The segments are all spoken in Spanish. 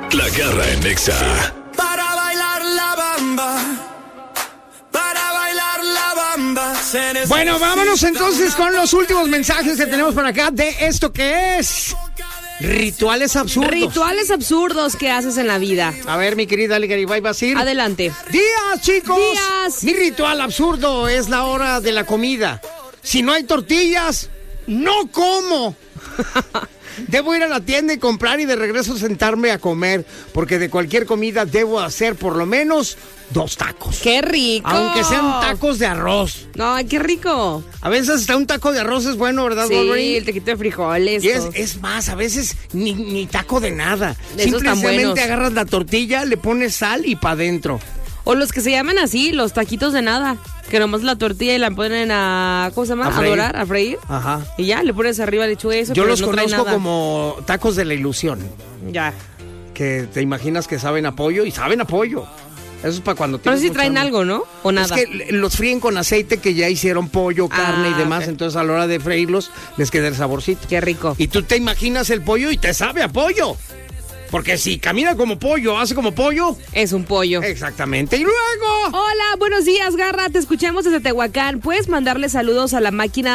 La Garra en Nexa. Para bailar la bamba. Para bailar la bamba. Bueno, vámonos entonces con los últimos mensajes que tenemos por acá de esto que es rituales absurdos. Rituales absurdos que haces en la vida. A ver, mi querida Ale Garibay, ¿vas a ir? Adelante. ¡Días, chicos! ¡Días! Mi ritual absurdo es la hora de la comida. Si no hay tortillas, no como. Debo ir a la tienda y comprar y de regreso sentarme a comer, porque de cualquier comida debo hacer por lo menos 2 tacos. ¡Qué rico! Aunque sean tacos de arroz. No, qué rico. A veces hasta un taco de arroz es bueno, ¿verdad, Sí, Wolverine? el taquito de frijoles. Y es más, a veces ni taco de nada. Esos tan buenos. Simplemente agarras la tortilla, le pones sal y pa' dentro. O los que se llaman así, los taquitos de nada. Que nomás la tortilla y la ponen a... ¿Cómo se llama? A freír. A freír. Ajá. Y ya, le pones arriba lechuga y eso. Yo pero los no trae conozco nada. como tacos de la ilusión. Ya. Que te imaginas que saben a pollo y saben a pollo. Eso es para cuando Pero tienes sí mucha traen hambre. algo, ¿no? O nada. Es que los fríen con aceite que ya hicieron pollo, carne y demás. Ok. Entonces a la hora de freírlos les queda el saborcito. Qué rico. Y tú te imaginas el pollo y te sabe a pollo. Porque si camina como pollo, hace como pollo. Es un pollo. Exactamente. Y luego... Hola, buenos días, Garra. Te escuchamos desde Tehuacán. ¿Puedes mandarle saludos a la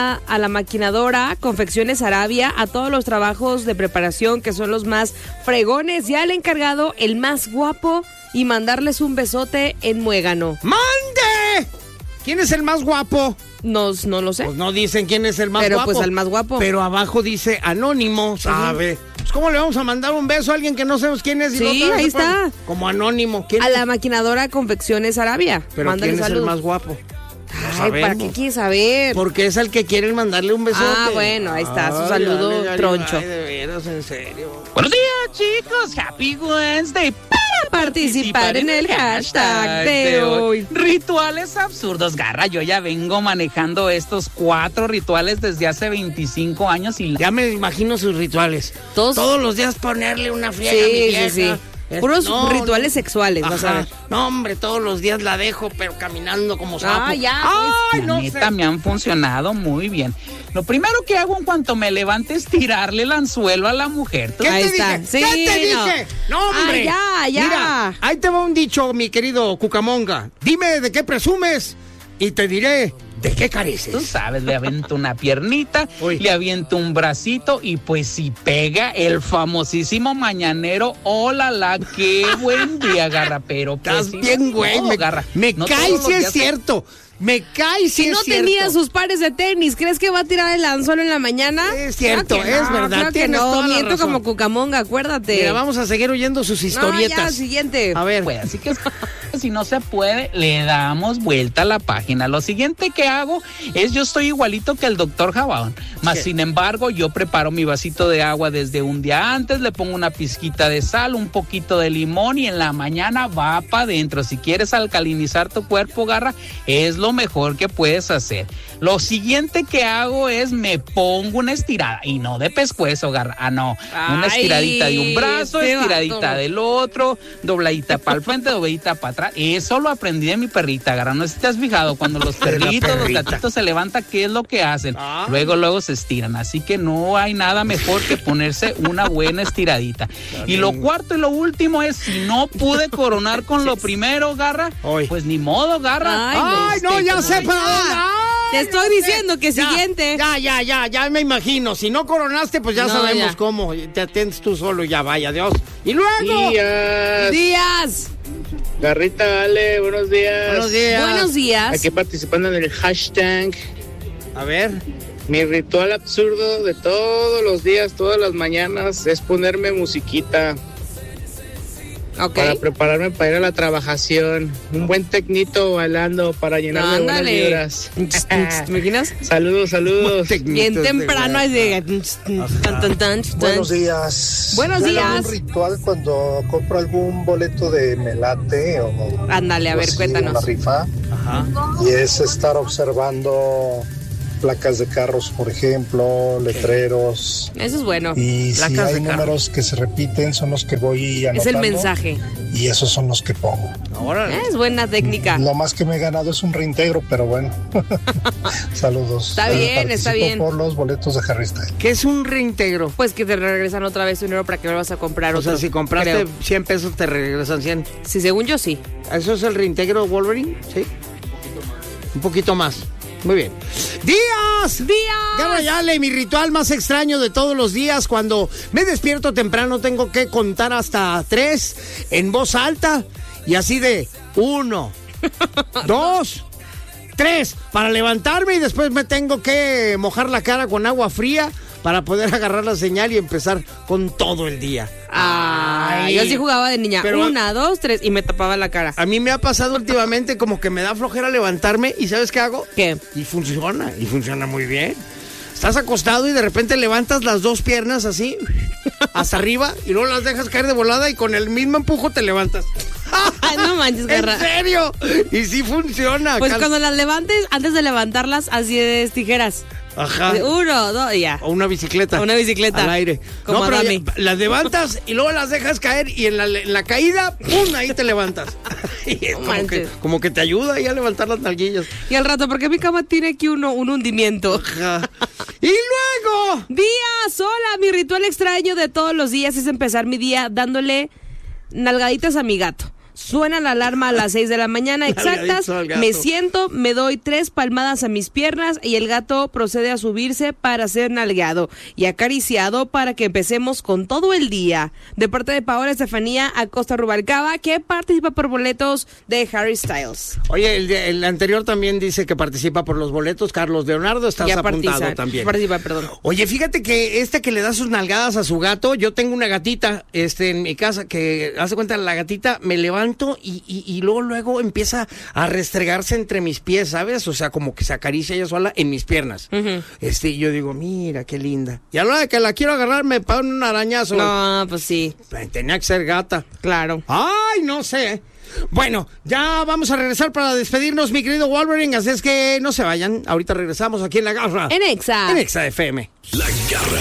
maquinadora Confecciones Arabia, a todos los trabajos de preparación que son los más fregones y al encargado, el más guapo, y mandarles un besote en muégano? ¡Mande! ¿Quién es el más guapo? No lo sé. Pues no dicen quién es el más Pero guapo. pues al más guapo. Pero abajo dice anónimo, ¿sabe? Pues ¿cómo le vamos a mandar un beso a alguien que no sabemos quién es? Y Sí, no sabemos ahí cuál? está. Como anónimo. ¿Quién A es? la maquinadora Confecciones Arabia. Pero Mándale ¿quién es saludos. el más guapo? Ay, ¿para qué quieres saber? Porque es el que quieren mandarle un besote. Ah, bueno, ahí está, su Ay, saludo dale, dale, troncho. ay, de veras, en serio. Buenos días, chicos. Happy Wednesday. Participar en el hashtag de hoy. Rituales absurdos, Garra. Yo ya vengo manejando estos 4 rituales desde hace 25 años y Ya me imagino sus rituales. Todos los días ponerle una friega a mi Sí, vieja. sí, sí. Puros rituales sexuales, vas a Ajá. ver. No, hombre, todos los días la dejo, pero caminando como sapo. Ah, ya, Ay, la no neta sé. me han funcionado muy bien. Lo primero que hago en cuanto me levante es tirarle el anzuelo a la mujer. ¿Tú? ¿Qué Ahí te está. dije? Sí, ¿Qué te no. dije? No, hombre. Ah, ya. Mira, ahí te va un dicho, mi querido Cucamonga. Dime de qué presumes y te diré de qué Tú careces. sabes, le aviento una piernita, Uy. le aviento un bracito y pues si pega el famosísimo mañanero, hola la, qué buen día, Garra, pero pues, Estás sí, bien, no, güey. Garra, Me no cae todos los si es días- cierto. Me cae si Si es no cierto. tenía sus pares de tenis, ¿crees que va a tirar el anzuelo en la mañana? Es cierto, Claro que es no, verdad, Claro que tienes no, toda la miento razón. como Cucamonga, acuérdate. Mira, vamos a seguir oyendo sus historietas. No, ya, siguiente. A ver. Pues, así que si no se puede, le damos vuelta a la página. Lo siguiente que hago es, yo estoy igualito que el doctor Jabón, más ¿Qué? sin embargo, yo preparo mi vasito de agua desde un día antes, le pongo una pizquita de sal, un poquito de limón y en la mañana va para adentro. Si quieres alcalinizar tu cuerpo, Garra, es lo mejor que puedes hacer. Lo siguiente que hago es me pongo una estirada y no de pescuezo, Garra. Ah, no. Una Ay, estiradita de un brazo, este estiradita vato. del otro, dobladita para el frente, dobladita para atrás. Eso lo aprendí de mi perrita, Garra. No sé si te has fijado, cuando los De la perritos, los perrita. gatitos se levantan, ¿qué es lo que hacen? Ah. Luego se estiran. Así que no hay nada mejor que ponerse una buena estiradita. Y lo cuarto y lo último es, si no pude coronar con lo primero, Garra, Hoy. pues ni modo, Garra. Ay, no, ya como sé dice- para dónde. Ay, Te estoy ya diciendo sé. que Ya, siguiente. Ya me imagino. Si no coronaste, pues ya No, sabemos ya. cómo. Te atiendes tú solo, ya vaya, adiós. Y luego. Días. Garrita, Ale, buenos días. Buenos días. Buenos días. Aquí participando en el hashtag. A ver. Mi ritual absurdo de todos los días, todas las mañanas, es ponerme musiquita Ok. para prepararme para ir a la trabajación. Un buen tecnito bailando para llenarme de buenas Ándale. vibras. ¿Te imaginas? Saludos. Bien temprano. Así de... Buenos días. Buenos Yo hago días. un ritual cuando compro algún boleto de Melate o Ándale, a ver, así, cuéntanos. una rifa, Ajá. y es estar observando placas de carros, por ejemplo, letreros. Eso es bueno. Y si Placas hay de carro. números que se repiten, son los que voy anotando. Es el mensaje. Y esos son los que pongo. Órale. Es buena técnica. Lo más que me he ganado es un reintegro, pero bueno. Saludos. Está bien, Participo está bien. por los boletos de Harry Styles. ¿Qué es un reintegro? Pues que te regresan otra vez tu dinero para que vuelvas a comprar O otro. sea, si compraste creo. 100 pesos, te regresan 100. Sí, según yo sí. ¿Eso es el reintegro Wolverine? Sí. Un poquito más. Muy bien. ¡Días! Garra y Ale, mi ritual más extraño de todos los días. Cuando me despierto temprano, tengo que contar hasta 3 en voz alta. Y así de 1, 2, 3. Para levantarme y después me tengo que mojar la cara con agua fría para poder agarrar la señal y empezar con todo el día. Ay, yo sí jugaba de niña. Pero- 1, 2, 3 y me tapaba la cara. A mí me ha pasado últimamente como que me da flojera levantarme y ¿sabes qué hago? ¿Qué? Y funciona muy bien. Estás acostado y de repente levantas las dos piernas así, hasta arriba, y luego las dejas caer de volada y con el mismo empujo te levantas. Ay, no manches, Garra. ¿En serio? Y sí funciona. Pues cuando las levantes, antes de levantarlas, así de tijeras. Ajá. 1, 2, ya. O una bicicleta. O una bicicleta. Al aire. Como no, pero Adame. ya, las levantas y luego las dejas caer y en la caída, ¡pum! Ahí te levantas. Y es No manches. como que te ayuda ahí a levantar las nalguillas. Y al rato, porque mi cama tiene aquí un hundimiento. Ajá. Y luego... Días, hola, mi ritual extraño de todos los días es empezar mi día dándole nalgaditas a mi gato. Suena la alarma a las 6 de la mañana exactas, Nalgadito al gato. me siento, me doy 3 palmadas a mis piernas y el gato procede a subirse para ser nalgueado y acariciado para que empecemos con todo el día. De parte de Paola Estefanía Acosta Rubalcaba, que participa por boletos de Harry Styles. Oye, el anterior también dice que participa por los boletos. Carlos Leonardo, estás apuntado también. Participa, perdón. Oye, fíjate que que le da sus nalgadas a su gato, yo tengo una gatita en mi casa que, hace cuenta, la gatita me levanto y luego empieza a restregarse entre mis pies, ¿sabes? O sea, como que se acaricia ella sola en mis piernas. Y yo digo, mira, qué linda. Y a la hora de que la quiero agarrar, me pone un arañazo. No, pues sí, Tenía que ser gata. claro. Ay, no sé. Bueno, ya vamos a regresar para despedirnos, mi querido Wolverine, así es que no se vayan. Ahorita regresamos aquí en La Garra. En Exa. En Exa FM. La Garra